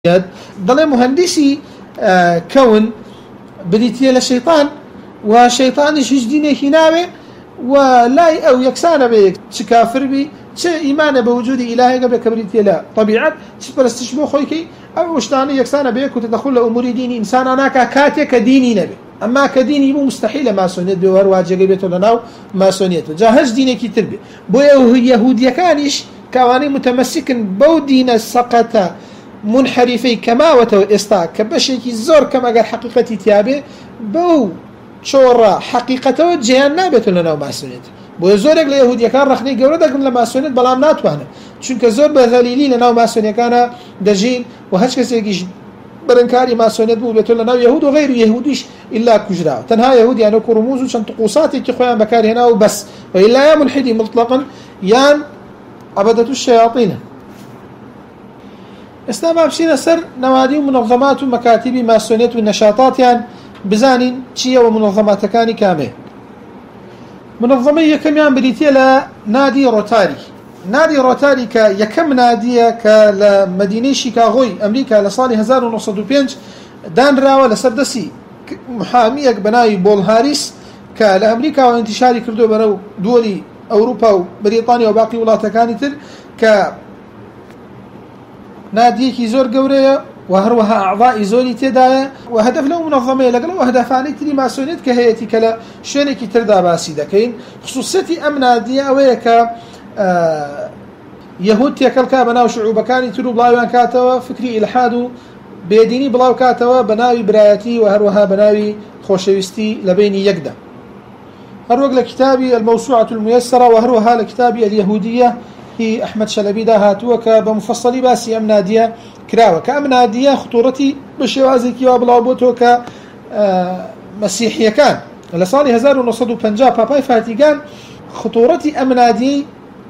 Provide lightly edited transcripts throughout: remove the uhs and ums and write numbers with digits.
ضل مهندسي كون بريتيا للشيطان وشيطان هیچ دینێکی ناوێ ولا أو يكسانه بيك تكافر بي إيمانه بوجود إلهي قبل كبريتيا لا طبيعة تبرستشبه خويكي أو وشتاني يكسانه بيك وتدخل لأمور ديني إنسان أنا كاتي كديني نبي أما كديني يبو مستحيل ماسونيت بيوهر واجه قبيته لناو ماسونيت جاهز ديني كي تربي بو يهودية كانش كواني متمسك بو دين سقطة منحرفي كما وتو استا كبشي زور كما قال حقيقتي تيابي بو شورا حقيقته جيان نابت لنا ماسونيت بو زورك اليهوديه كان رخني قوردك من ماسونيت بلام ناتوانه چونك زور بذليلي لنا ماسونيه كان دجين وهش كسيجي برنكاري ماسونيت بو بيت لنا يهود وغير يهوديش الا كجرا تنها يهودي يعني كرموز وشن طقوسات كي خويا مكان هنا وبس والا يا ملحدي مطلقا يان عبدة الشياطين استمع بشينا سر نوادي ومنظمات ومكاتب ماسونيت والنشاطات يعني بزانين چیە و منظماتەکانی کامێ منظمەی یەکەمیان بریتیە لە نادی ڕۆتاری کە یەکەم نادیە کە لە مدینەی شیکاغۆی ئەمریکا لە ساڵی 1905 دانراوە لەسەر دەستی محامیەک بەناوی بۆڵ هاریس کە لە ئەمریکاوە انتشاری کردو بەرەو دووەری ئەوروپا و بریتانیا و باقی وڵاتەکانی تر کە نادیەکی زۆر گەورەیە وهروها أعضاء زوري تدايا وهدف له منظمة لقلوا وهدفاني تري ماسونيت كهيتي كلا شنكي تردا باسيدا كاين خصوصيتي أمنادية أويك يهود تيكلكا بناو شعوبكاني ترو بلاوان كاتوا فكري إلحادو بيديني بلاو كاتوا بناوي براياتي وهروها بناوي خوشويستي لبيني يقدا هروق لكتابي الموسوعة الميسرة وهروها لكتابي اليهودية هي أحمد شلبي دا هاتوك بمفصلي باسي أمنادية كراوة كأمنادية خطورتي بشوازي كيوا بلاوبوتو كمسيحية كان لصالي 1950 باباي فاتيقان خطورتي أمنادي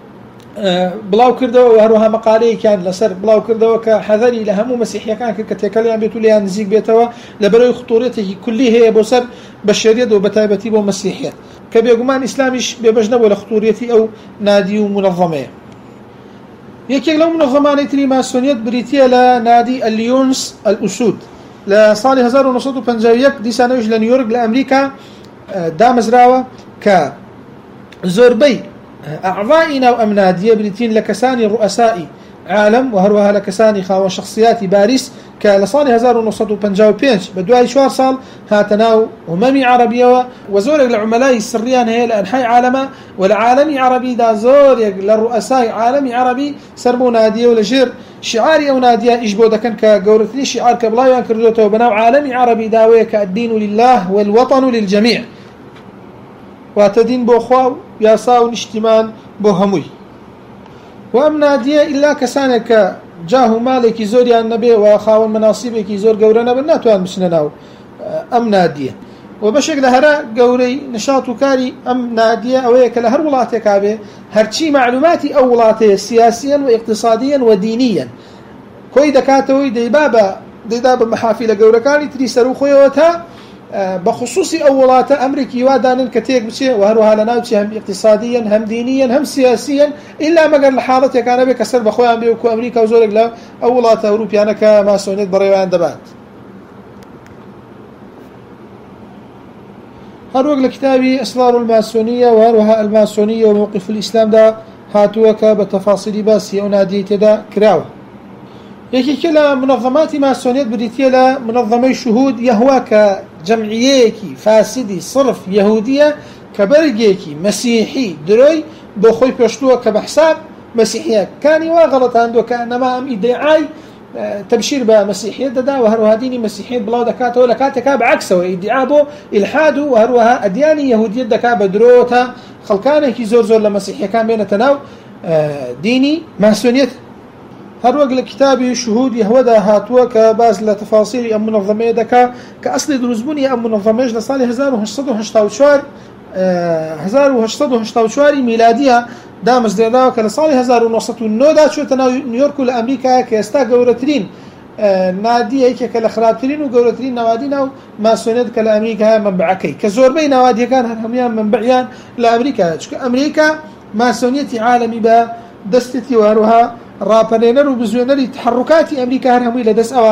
بلاو كردو وهروها مقالي كان لسر بلاو كردو كحذري لهمو مسيحية كان كتكلم بيتو ليها نزيق بيتوا لبروي خطورته كلها هي بوسر بشرية وبتايبتي بو مسيحية كبيقمان إسلاميش بيبجنبو لخطوريتي أو نادي ومنظمة يكي لو منظماني تري ماسونيت بريتيا لنادي الليونس الأسود لصالح 1950 دي سنوش لنيويورك لأمريكا دامزراوة كزوربي أعضائنا وأمنادية بريتين لكساني رؤسائي عالم وهروها لكساني خاوة شخصياتي باريس كالصالي 1955 بدواي شوار صال هاتناو أممي عربية وزورك لعملاء السريان هي لأنحاء عالمة والعالمي عربي دا زورك للرؤساء عالمي عربي سربو نادية ولجير شعاري أو نادية إجبو دا كان كقورتني شعار كبلايان كردوته وبناو عالمي عربي داوية كالدين لله والوطن للجميع واتدين بو خواو ياساو نشتمان بو هموي وأم نادية إلا كسانك جاهو مالكي زوري النبي وخاون مناصبك زور قورنا بالناتوان بسنناو أم نادية وبشكل هراء قوري نشاط كاري أم نادية أويك لهر ولاتك عبي هرشي معلوماتي أو ولاتي سياسيا واقتصاديا ودينيا كوي دكاتوي ديبابا محافل قوركاني تري سروخوي وتا بخصوصي أولات أمريكي وادان كتير بشيء وهروها لناوتي هم اقتصاديا هم دينيا هم سياسيا إلا ما قال لحاضتي كان بك كسر بخويا بيوكو أمريكا وزورك لا أولات أوروبيا أنا كماسونيت بريوان دبات هروق لكتابي أسرار الماسونية وهروها الماسونية وموقف الإسلام دا هاتوك بتفاصيل باسي ونادي تدا كراوة يكي كلا منظمات ماسونيت بريتيا لا منظمي شهود يهواك جمعيكي فاسدي صرف يهودية كبرجيكي مسيحي دروي بخوي بيشتوه كبحساب مسيحية كاني واغلط عنده كأنما أم إدعاء تبشير بمسيحية دا وهروها ديني مسيحية بلاو دكاته ولكاتك بعكسه وإدعاء بو إلحاده وهروها أدياني يهودية دكا بدروتها خلقانك زور لمسيحية كان بين تناو ديني ماسونيت هروق لكتابي شهود يهودا هاتوا كباز لتفاصيل أم منظمة دكا كأصل دروزبوني أم منظمة لصالح 1884 ميلادية دامز ديناو كلصالح 1909 دا شو تناو نيويورك لأمريكا كيستا قورترين نادي هيك كالخرابترين وقورترين نوادينا ماسونيت كالأمريكا منبعكي كزور بين نوادي كان هميان منبعيان لأمريكا أمريكا ماسونيتي عالمي با دستتي وهروها ڕاپەرێنەر و بزوێنەری تحرکاتی ئەمریکا هەر هەمووی لەدەست ئەوە